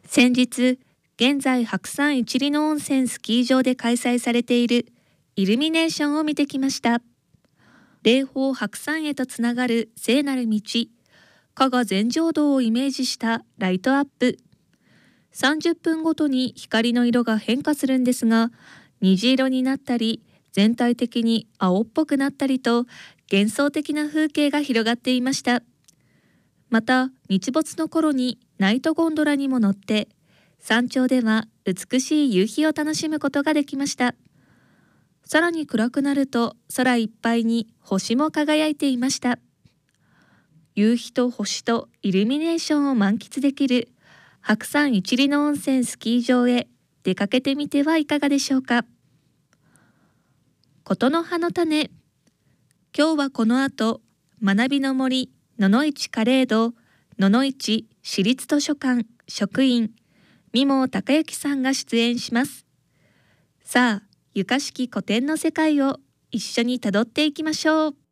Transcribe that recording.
先日、現在白山一里の温泉スキー場で開催されているイルミネーションを見てきました。霊峰白山へとつながる聖なる道、加賀全成道をイメージしたライトアップ。30分ごとに光の色が変化するんですが、虹色になったり、全体的に青っぽくなったりと、幻想的な風景が広がっていました。また、日没の頃にナイトゴンドラにも乗って、山頂では美しい夕日を楽しむことができました。さらに暗くなると空いっぱいに星も輝いていました。夕日と星とイルミネーションを満喫できる白山一里の温泉スキー場へ出かけてみてはいかがでしょうか。ことの葉の種。今日はこの後、学びの森野々市カレード野々市市立図書館職員三毛孝之さんが出演します。さあ、ゆかしき古典の世界を一緒にたどっていきましょう。